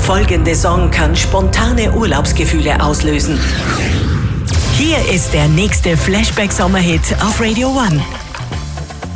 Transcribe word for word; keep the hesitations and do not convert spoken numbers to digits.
folgende Song kann spontane Urlaubsgefühle auslösen. Hier ist der nächste Flashback-Sommerhit auf Radio One.